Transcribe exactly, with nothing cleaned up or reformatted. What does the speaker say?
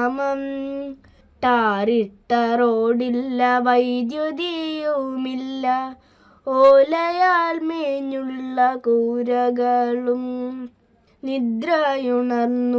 ഗ്രാമം. ടാറിട്ട റോഡില്ല, വൈദ്യുതിയുമില്ല, ഓലയാൽ മേഞ്ഞുള്ള കൂരകളും. നിദ്രയുണർന്നു